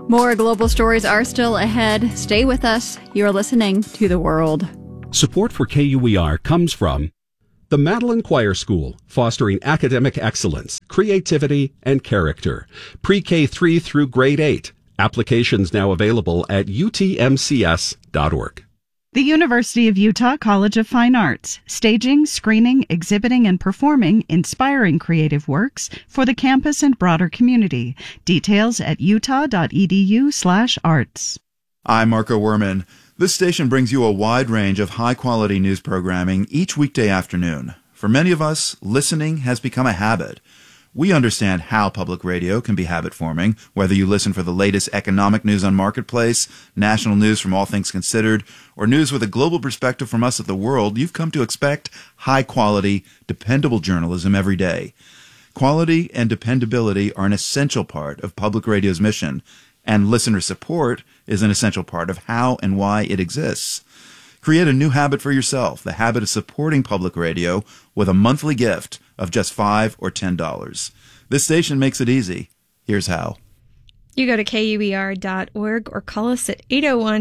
More global stories are still ahead. Stay with us. You're listening to The World. Support for KUER comes from the Madeline Choir School, fostering academic excellence, creativity, and character. Pre-K 3 through grade 8. Applications now available at utmcs.org. The University of Utah College of Fine Arts, staging, screening, exhibiting, and performing inspiring creative works for the campus and broader community. Details at utah.edu/arts. I'm Marco Werman. This station brings you a wide range of high-quality news programming each weekday afternoon. For many of us, listening has become a habit. We understand how public radio can be habit-forming, whether you listen for the latest economic news on Marketplace, national news from All Things Considered, or news with a global perspective from us at The World. You've come to expect high-quality, dependable journalism every day. Quality and dependability are an essential part of public radio's mission, and listener support is an essential part of how and why it exists. Create a new habit for yourself, the habit of supporting public radio with a monthly gift of just $5 or $10. This station makes it easy. Here's how. You go to KUER.org or call us at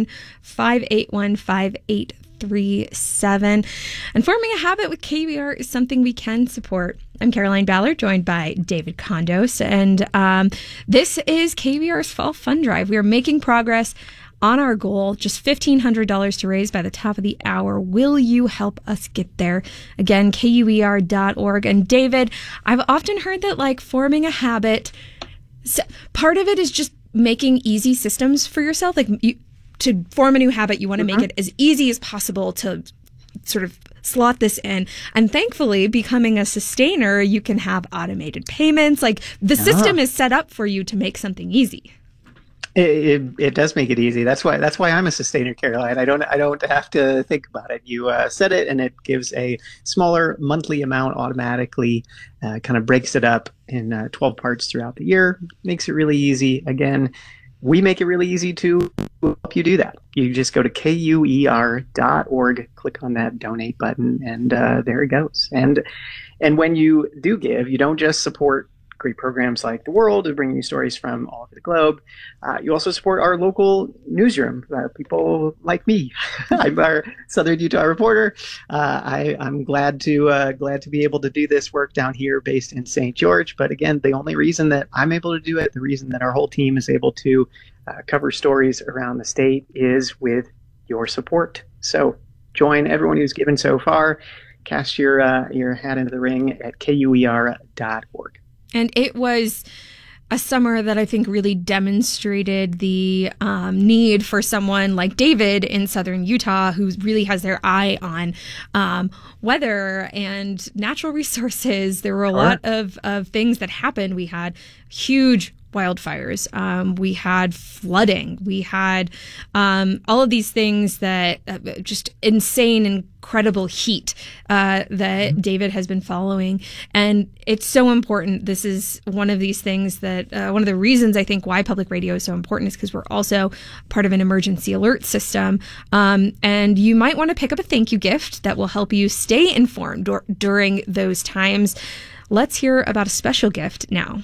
801-581-5837. And forming a habit with KUER is something we can support. I'm Caroline Ballard, joined by David Condos, and this is KUER's Fall Fund Drive. We are making progress on our goal, just $1,500 to raise by the top of the hour. Will you help us get there? Again, KUER.org. And David, I've often heard that forming a habit, part of it is just making easy systems for yourself. To form a new habit, you want to make it as easy as possible to sort of slot this in. And thankfully, becoming a sustainer, you can have automated payments. The system is set up for you to make something easy. It does make it easy. That's why I'm a sustainer, Caroline. I don't have to think about it. You set it, and it gives a smaller monthly amount automatically. Kind of breaks it up in 12 parts throughout the year. Makes it really easy. Again, we make it really easy to help you do that. You just go to KUER.org, click on that donate button, and there it goes. And when you do give, you don't just support great programs like The World of bringing you stories from all over the globe. You also support our local newsroom, people like me. I'm our Southern Utah reporter. I'm glad to be able to do this work down here based in St. George. But again, the only reason that I'm able to do it, the reason that our whole team is able to cover stories around the state is with your support. So join everyone who's given so far. Cast your hat into the ring at KUER.org. And it was a summer that I think really demonstrated the need for someone like David in Southern Utah, who really has their eye on weather and natural resources. There were a lot of things that happened. We had huge wildfires. We had flooding. We had all of these things that just insane, incredible heat that David has been following. And it's so important. This is one of these things that one of the reasons I think why public radio is so important is because we're also part of an emergency alert system. And you might want to pick up a thank you gift that will help you stay informed during those times. Let's hear about a special gift now.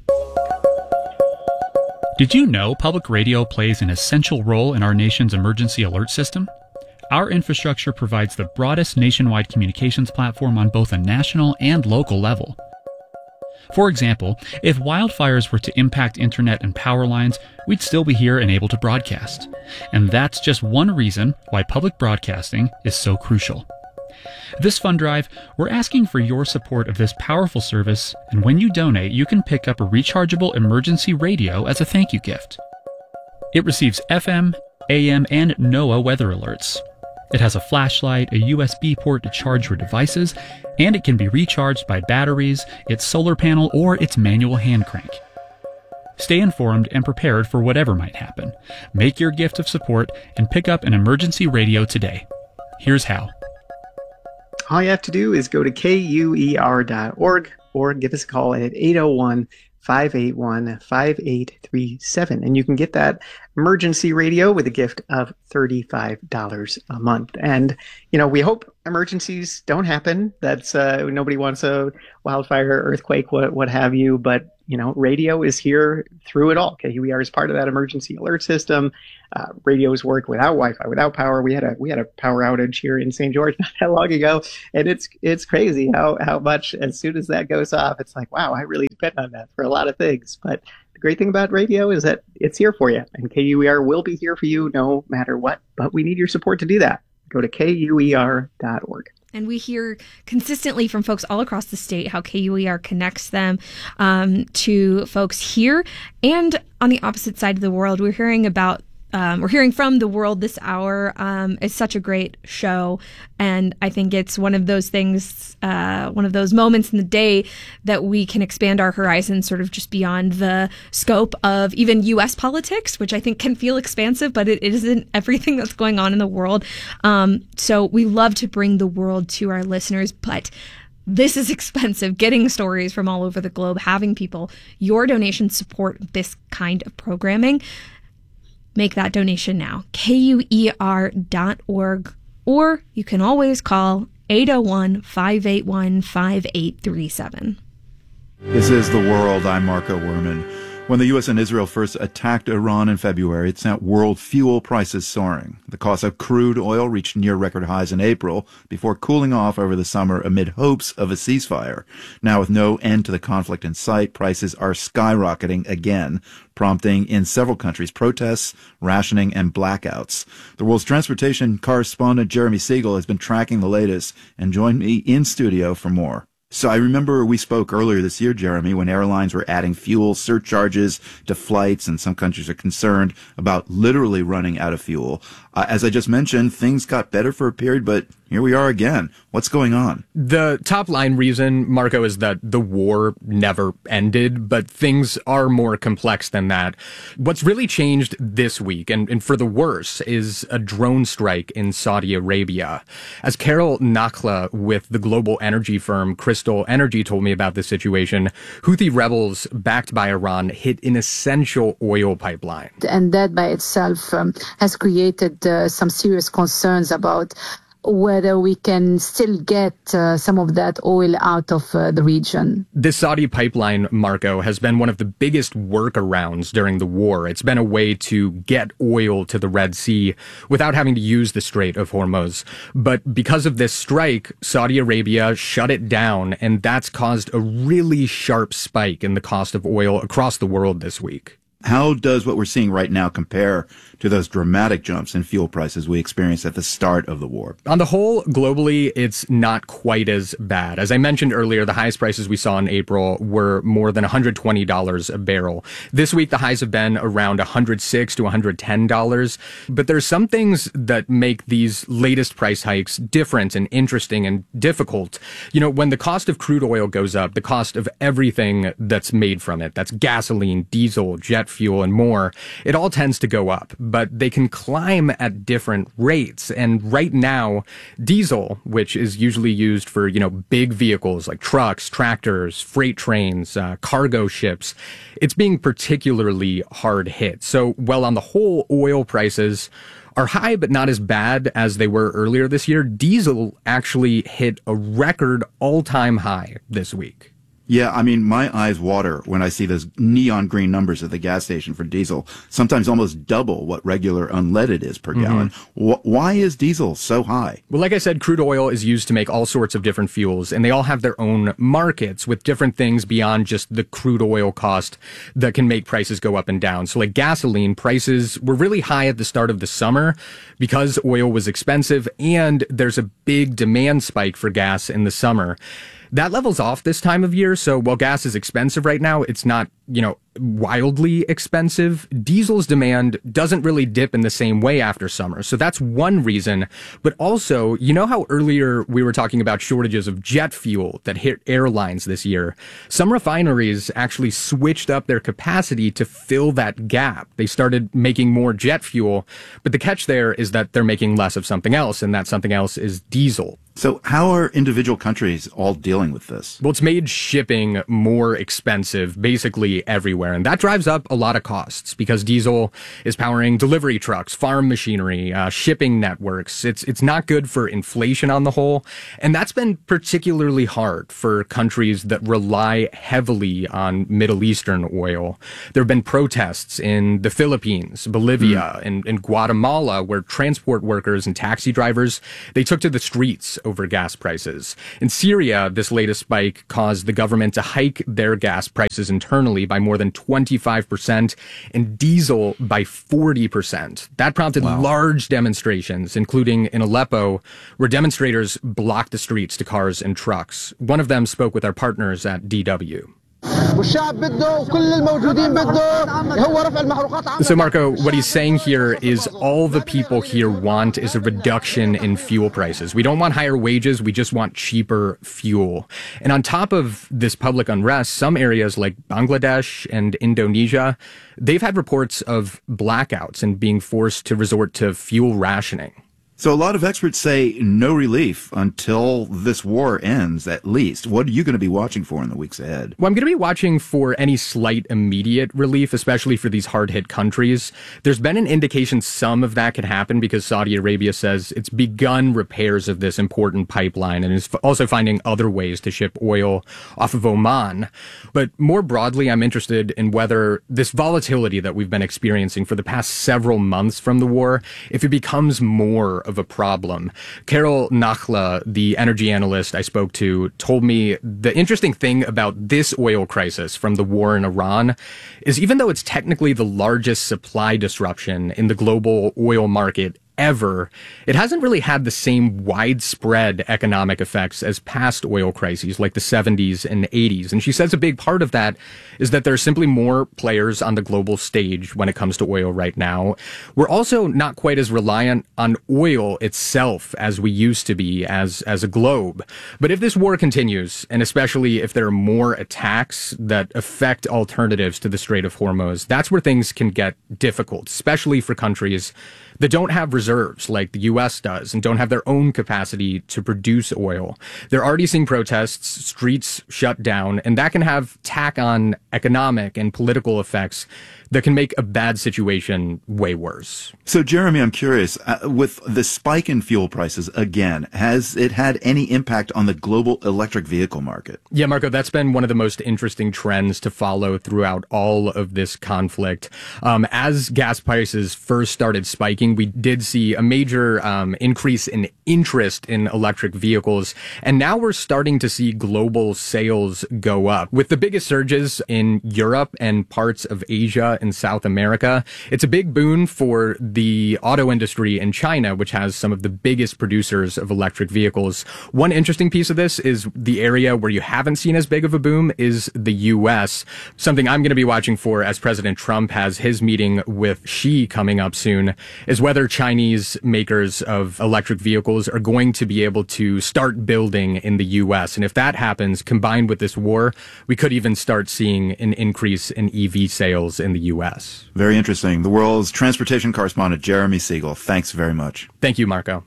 Did you know public radio plays an essential role in our nation's emergency alert system? Our infrastructure provides the broadest nationwide communications platform on both a national and local level. For example, if wildfires were to impact internet and power lines, we'd still be here and able to broadcast. And that's just one reason why public broadcasting is so crucial. This fund drive, we're asking for your support of this powerful service, and when you donate, you can pick up a rechargeable emergency radio as a thank you gift. It receives FM, AM, and NOAA weather alerts. It has a flashlight, a USB port to charge your devices, and it can be recharged by batteries, its solar panel, or its manual hand crank. Stay informed and prepared for whatever might happen. Make your gift of support and pick up an emergency radio today. Here's how. All you have to do is go to KUER.org or give us a call at 801-581-5837. And you can get that emergency radio with a gift of $35 a month. And, we hope emergencies don't happen. That's nobody wants a wildfire, earthquake, what have you. But radio is here through it all. KUER is part of that emergency alert system. Radios work without Wi-Fi, without power. We had a power outage here in St. George not that long ago, and it's crazy how much as soon as that goes off, it's like, wow, I really depend on that for a lot of things. But the great thing about radio is that it's here for you, and KUER will be here for you no matter what. But we need your support to do that. Go to KUER.org. And we hear consistently from folks all across the state how KUER connects them to folks here and on the opposite side of the world. We're hearing from The World this hour. It's such a great show. And I think it's one of those things, one of those moments in the day that we can expand our horizons sort of just beyond the scope of even U.S. politics, which I think can feel expansive, but it isn't everything that's going on in the world. So we love to bring the world to our listeners, but this is expensive, getting stories from all over the globe, having people, your donations support this kind of programming. Make that donation now, KUER.org, or you can always call 801-581-5837. This is The World. I'm Marco Werman. When the U.S. and Israel first attacked Iran in February, it sent world fuel prices soaring. The cost of crude oil reached near record highs in April before cooling off over the summer amid hopes of a ceasefire. Now, with no end to the conflict in sight, prices are skyrocketing again, prompting in several countries protests, rationing, and blackouts. The world's transportation correspondent Jeremy Siegel has been tracking the latest and joined me in studio for more. So I remember we spoke earlier this year, Jeremy, when airlines were adding fuel surcharges to flights, and some countries are concerned about literally running out of fuel. As I just mentioned, things got better for a period, but here we are again. What's going on? The top line reason, Marco, is that the war never ended, but things are more complex than that. What's really changed this week, and for the worse, is a drone strike in Saudi Arabia. As Carol Nakhla with the global energy firm Crystal Energy told me about this situation, Houthi rebels backed by Iran hit an essential oil pipeline. And that by itself has created some serious concerns about whether we can still get some of that oil out of the region. This Saudi pipeline, Marco, has been one of the biggest workarounds during the war. It's been a way to get oil to the Red Sea without having to use the Strait of Hormuz. But because of this strike, Saudi Arabia shut it down, and that's caused a really sharp spike in the cost of oil across the world this week. How does what we're seeing right now compare to those dramatic jumps in fuel prices we experienced at the start of the war? On the whole, globally, it's not quite as bad. As I mentioned earlier, the highest prices we saw in April were more than $120 a barrel. This week, the highs have been around $106 to $110. But there's some things that make these latest price hikes different and interesting and difficult. You know, when the cost of crude oil goes up, the cost of everything that's made from it, that's gasoline, diesel, jet fuel, and more, it all tends to go up. But they can climb at different rates. And right now, diesel, which is usually used for, big vehicles like trucks, tractors, freight trains, cargo ships, it's being particularly hard hit. So, well, on the whole, oil prices are high, but not as bad as they were earlier this year. Diesel actually hit a record all-time high this week. Yeah, I mean, my eyes water when I see those neon green numbers at the gas station for diesel, sometimes almost double what regular unleaded is per gallon. Why is diesel so high? Well, like I said, crude oil is used to make all sorts of different fuels, and they all have their own markets with different things beyond just the crude oil cost that can make prices go up and down. So like gasoline, prices were really high at the start of the summer because oil was expensive, and there's a big demand spike for gas in the summer. That levels off this time of year, so while gas is expensive right now, it's not, wildly expensive. Diesel's demand doesn't really dip in the same way after summer, so that's one reason. But also, how earlier we were talking about shortages of jet fuel that hit airlines this year? Some refineries actually switched up their capacity to fill that gap. They started making more jet fuel, but the catch there is that they're making less of something else, and that something else is diesel. So how are individual countries all dealing with this? Well, it's made shipping more expensive basically energy everywhere. And that drives up a lot of costs because diesel is powering delivery trucks, farm machinery, shipping networks. It's not good for inflation on the whole. And that's been particularly hard for countries that rely heavily on Middle Eastern oil. There have been protests in the Philippines, Bolivia, and Guatemala, where transport workers and taxi drivers, they took to the streets over gas prices. In Syria, this latest spike caused the government to hike their gas prices internally by more than 25% and diesel by 40%. That prompted large demonstrations, including in Aleppo, where demonstrators blocked the streets to cars and trucks. One of them spoke with our partners at DW. So, Marco, what he's saying here is all the people here want is a reduction in fuel prices. We don't want higher wages. We just want cheaper fuel. And on top of this public unrest, some areas like Bangladesh and Indonesia, they've had reports of blackouts and being forced to resort to fuel rationing. So a lot of experts say no relief until this war ends, at least. What are you going to be watching for in the weeks ahead? Well, I'm going to be watching for any slight immediate relief, especially for these hard-hit countries. There's been an indication some of that could happen because Saudi Arabia says it's begun repairs of this important pipeline and is also finding other ways to ship oil off of Oman. But more broadly, I'm interested in whether this volatility that we've been experiencing for the past several months from the war, if it becomes more of a problem. Carol Nachla, the energy analyst I spoke to, told me the interesting thing about this oil crisis from the war in Iran is even though it's technically the largest supply disruption in the global oil market ever, it hasn't really had the same widespread economic effects as past oil crises like the 70s and 80s. And she says a big part of that is that there are simply more players on the global stage when it comes to oil right now. We're also not quite as reliant on oil itself as we used to be as a globe. But if this war continues, and especially if there are more attacks that affect alternatives to the Strait of Hormuz, that's where things can get difficult, especially for countries that don't have reserves like the U.S. does and don't have their own capacity to produce oil. They're already seeing protests, streets shut down, and that can have tack-on economic and political effects that can make a bad situation way worse. So, Jeremy, I'm curious, with the spike in fuel prices again, has it had any impact on the global electric vehicle market? Yeah, Marco, that's been one of the most interesting trends to follow throughout all of this conflict. As gas prices first started spiking, we did see a major increase in interest in electric vehicles, and now we're starting to see global sales go up, with the biggest surges in Europe and parts of Asia and South America. It's a big boon for the auto industry in China, which has some of the biggest producers of electric vehicles. One interesting piece of this is the area where you haven't seen as big of a boom is the U.S. Something I'm going to be watching for as President Trump has his meeting with Xi coming up soon is whether Chinese makers of electric vehicles are going to be able to start building in the U.S. And if that happens, combined with this war, we could even start seeing an increase in EV sales in the U.S. Very interesting. The world's transportation correspondent, Jeremy Siegel. Thanks very much. Thank you, Marco.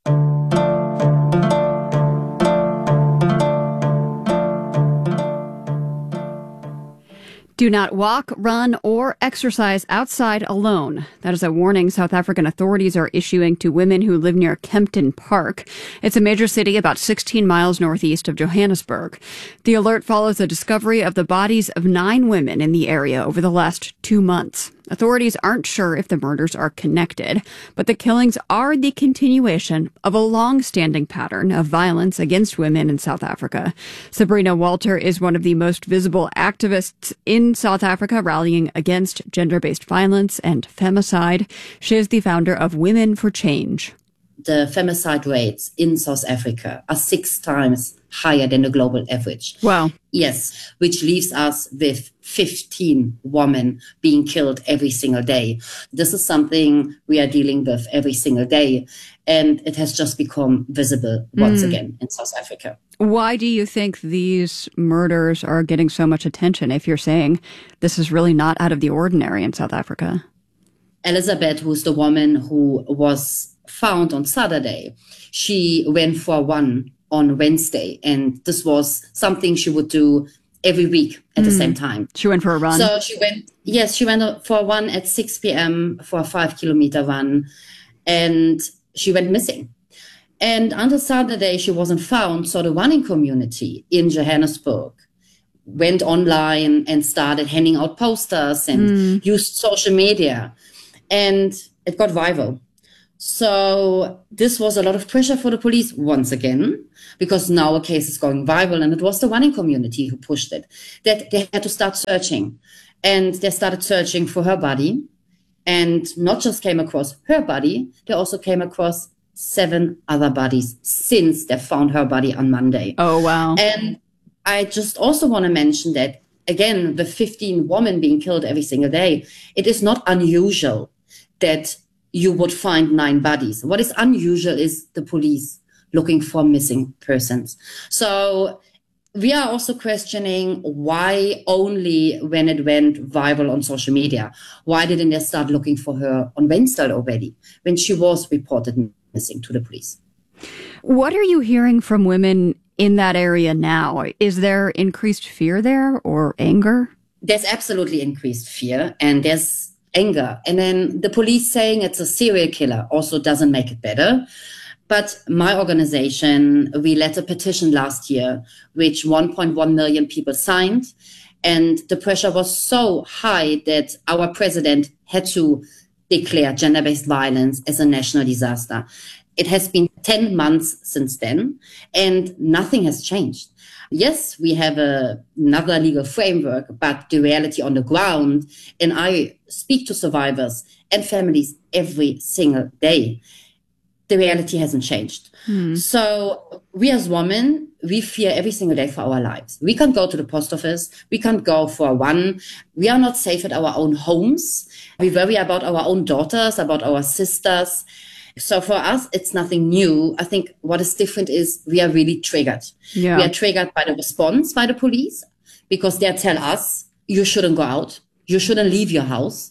Do not walk, run, or exercise outside alone. That is a warning South African authorities are issuing to women who live near Kempton Park. It's a major city about 16 miles northeast of Johannesburg. The alert follows the discovery of the bodies of 9 women in the area over the last 2 months. Authorities aren't sure if the murders are connected, but the killings are the continuation of a long-standing pattern of violence against women in South Africa. Sabrina Walter is one of the most visible activists in South Africa rallying against gender-based violence and femicide. She is the founder of Women for Change. The femicide rates in South Africa are 6 times higher than the global average. Wow. Yes, which leaves us with 15 women being killed every single day. This is something we are dealing with every single day, and it has just become visible once again in South Africa. Why do you think these murders are getting so much attention if you're saying this is really not out of the ordinary in South Africa? Elizabeth, who's the woman who was found on Saturday, she went for one on Wednesday, and this was something she would do every week at the same time. She went for a run. So she went for one at 6 p.m. for a 5-kilometer run, and she went missing. And until Saturday, she wasn't found. So the running community in Johannesburg went online and started handing out posters and used social media. And it got viral. So this was a lot of pressure for the police once again, because now a case is going viral, and it was the running community who pushed it, that they had to start searching. And they started searching for her body, and not just came across her body, they also came across 7 other bodies since they found her body on Monday. Oh, wow. And I just also want to mention that, again, the 15 women being killed every single day, it is not unusual that you would find 9 bodies. What is unusual is the police looking for missing persons. So we are also questioning why only when it went viral on social media. Why didn't they start looking for her on Wednesday already, when she was reported missing to the police? What are you hearing from women in that area now? Is there increased fear there or anger? There's absolutely increased fear, and there's anger. And then the police saying it's a serial killer also doesn't make it better. But my organization, we led a petition last year, which 1.1 million people signed. And the pressure was so high that our president had to declare gender-based violence as a national disaster. It has been 10 months since then, and nothing has changed. Yes, we have another legal framework, but the reality on the ground, and I speak to survivors and families every single day, the reality hasn't changed. So we as women, we fear every single day for our lives. We can't go to the post office. We can't go for a run. We are not safe at our own homes. We worry about our own daughters, about our sisters. So for us, it's nothing new. I think what is different is we are really triggered. Yeah. We are triggered by the response by the police, because they tell us, you shouldn't go out. You shouldn't leave your house.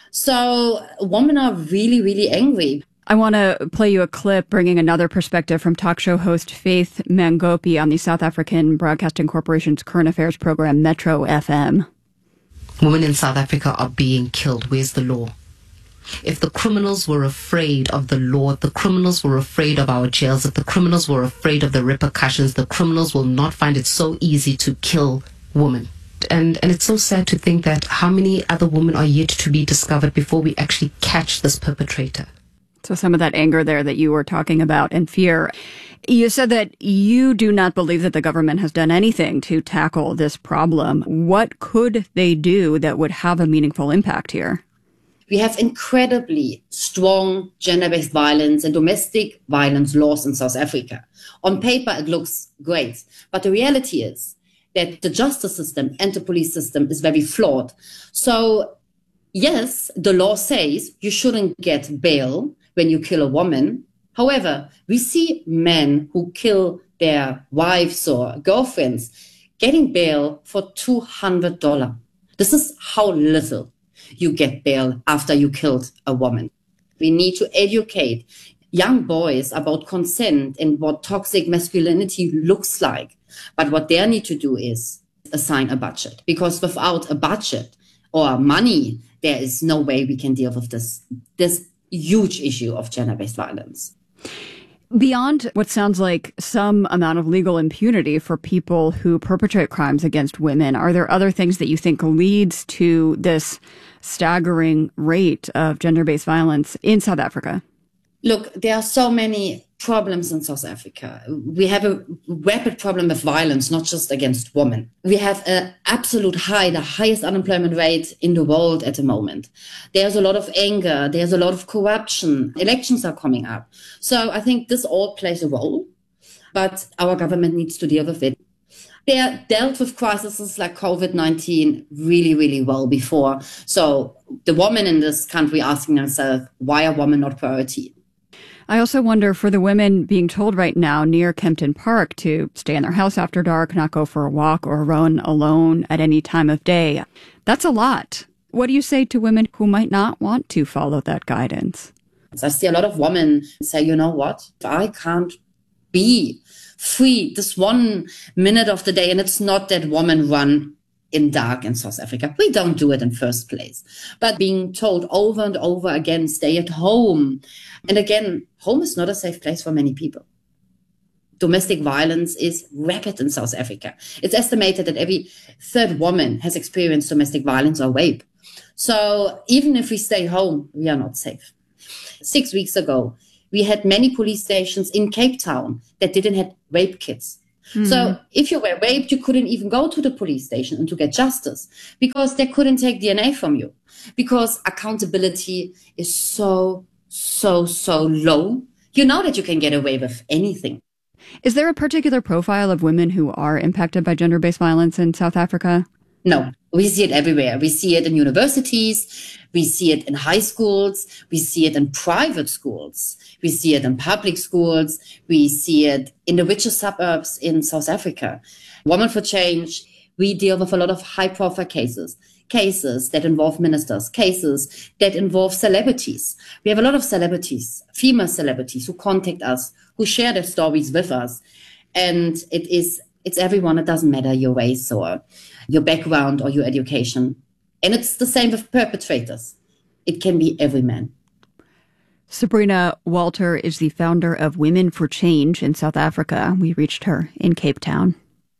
So women are really, really angry. I want to play you a clip bringing another perspective from talk show host Faith Mangopi on the South African Broadcasting Corporation's current affairs program, Metro FM. Women in South Africa are being killed. Where's the law? If the criminals were afraid of the law, if the criminals were afraid of our jails, if the criminals were afraid of the repercussions, the criminals will not find it so easy to kill women. And it's so sad to think that how many other women are yet to be discovered before we actually catch this perpetrator. So some of that anger there that you were talking about and fear. You said that you do not believe that the government has done anything to tackle this problem. What could they do that would have a meaningful impact here? We have incredibly strong gender-based violence and domestic violence laws in South Africa. On paper, it looks great. But the reality is that the justice system and the police system is very flawed. So, yes, the law says you shouldn't get bail when you kill a woman. However, we see men who kill their wives or girlfriends getting bail for $200. This is how little you get bail after you killed a woman. We need to educate young boys about consent and what toxic masculinity looks like. But what they need to do is assign a budget, because without a budget or money, there is no way we can deal with this huge issue of gender-based violence. Beyond what sounds like some amount of legal impunity for people who perpetrate crimes against women, are there other things that you think leads to this staggering rate of gender-based violence in South Africa? Look, there are so many problems in South Africa. We have a rapid problem of violence, not just against women. We have an absolute high, the highest unemployment rate in the world at the moment. There's a lot of anger. There's a lot of corruption. Elections are coming up. So I think this all plays a role, but our government needs to deal with it. They dealt with crises like COVID-19 really, really well before. So the women in this country asking themselves, why are women not priority? I also wonder for the women being told right now near Kempton Park to stay in their house after dark, not go for a walk or run alone at any time of day. That's a lot. What do you say to women who might not want to follow that guidance? I see a lot of women say, you know what, I can't be free this 1 minute of the day. And it's not that women run in dark in South Africa. We don't do it in first place. But being told over and over again, stay at home. And again, home is not a safe place for many people. Domestic violence is rapid in South Africa. It's estimated that every third woman has experienced domestic violence or rape. So even if we stay home, we are not safe. 6 weeks ago, we had many police stations in Cape Town that didn't have rape kits. So if you were raped, you couldn't even go to the police station and to get justice because they couldn't take DNA from you because accountability is so low. You know that you can get away with anything. Is there a particular profile of women who are impacted by gender-based violence in South Africa? No, we see it everywhere. We see it in universities. We see it in high schools. We see it in private schools. We see it in public schools. We see it in the richest suburbs in South Africa. Women for Change, we deal with a lot of high-profile cases that involve ministers, cases that involve celebrities. We have a lot of celebrities, female celebrities who contact us, who share their stories with us. And it's everyone. It doesn't matter your race or your background or your education. And it's the same with perpetrators. It can be every man. Sabrina Walter is the founder of Women for Change in South Africa. We reached her in Cape Town.